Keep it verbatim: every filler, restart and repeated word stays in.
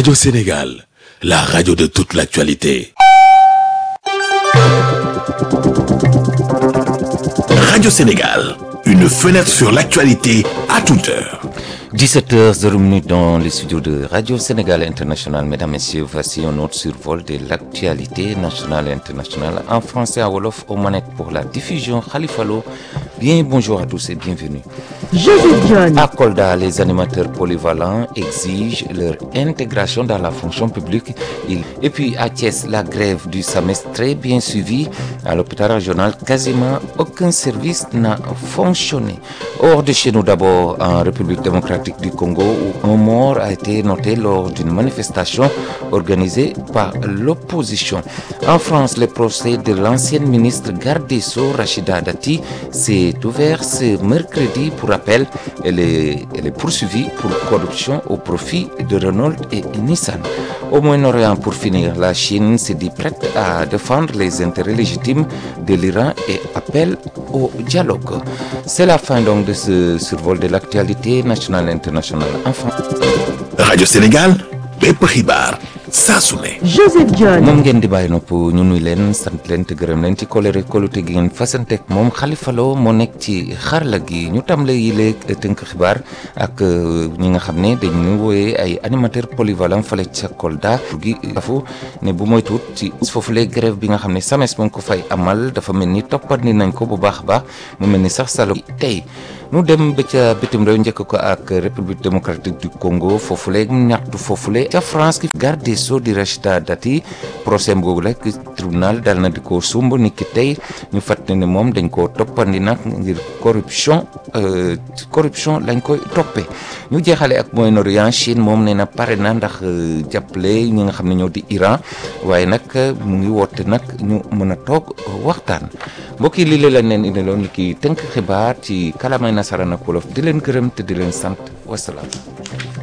Radio Sénégal, la radio de toute l'actualité. Radio Sénégal, une fenêtre sur l'actualité à toute heure. dix-sept heures zéro minutes dans les studios de Radio Sénégal International. Mesdames, Messieurs, voici un autre survol de l'actualité nationale et internationale en français à Wolof aux manettes pour la diffusion. Khalifa Lo, bien bonjour à tous et bienvenue. Joseph John. À Kolda, les animateurs polyvalents exigent leur intégration dans la fonction publique. Et puis à Thiès, la grève du SAMES très bien suivie. À l'hôpital régional, quasiment aucun service n'a fonctionné. Hors de chez nous d'abord, en République démocratique du Congo, où un mort a été noté lors d'une manifestation organisée par l'opposition. En France, le procès de l'ancienne ministre garde des Sceaux, Rachida Dati, s'est ouvert ce mercredi. Pour rappel, elle est, elle est poursuivie pour corruption au profit de Renault et Nissan. Au Moyen-Orient, pour finir, la Chine s'est dit prête à défendre les intérêts légitimes de l'Iran et appelle au dialogue. C'est la fin donc de ce survol de l'actualité nationale et internationale en France. Radio Sénégal, bépp xibaar saa su ne. Joseph John. moom ngeen di bàyyi nopp ñu nuy leen sant leen te gërëm leen ci kolere kolute gi ngeen fasanteeg moom Khalifa Lo moo nekk ci xarala gi ñu tàmbale yi léeg tënk xibaar ak ñi nga xam ne dañu wooyee ay animateur polyvalent fale ca Kolda gi dafu ne bu mooy tuut ci foofu lee grève bi nga xam ne SAMES mu ngi ko fay amal dafa mel ni toppandi nañ ko bu baax a baax mu mel ni sax salo tey nu dem ba ca bitim réew njëkk ko ak République démocratique du Congo foofule ñaxtu foofule ca France ki garde des Sceaux di Rachida Dati procès boobu rek tribunal dal na di ko sumb ni ki tey ñu fàttali ne moom dañ koo toppandi nag ngir corruption corruption lañ koy toppee ñu jeexale ak Moyen-Orient Chine moom nee na pare na ndax jàppale ñi nga xam ne ñoo di Iran waaye nag mu ngi woote nag ñu mën a toog waxtaan mbokk yi lii la leen indiloon ki tënk xibaar ci kalamay nasaraan ak wolof di leen gërëm te di leen sant wasalaam.